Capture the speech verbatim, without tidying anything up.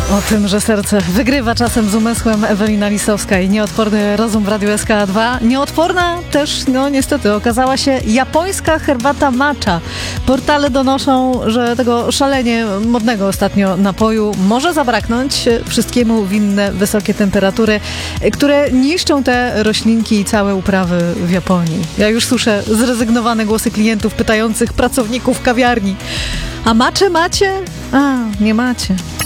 O tym, że serce wygrywa czasem z umysłem, Ewelina Lisowska i nieodporny rozum w Radiu S K dwa. Nieodporna też, no niestety, okazała się japońska herbata matcha. Portale donoszą, że tego szalenie modnego ostatnio napoju może zabraknąć. Wszystkiemu winne wysokie temperatury, które niszczą te roślinki i całe uprawy w Japonii. Ja już słyszę zrezygnowane głosy klientów pytających pracowników kawiarni: a matcha macie? A, nie macie.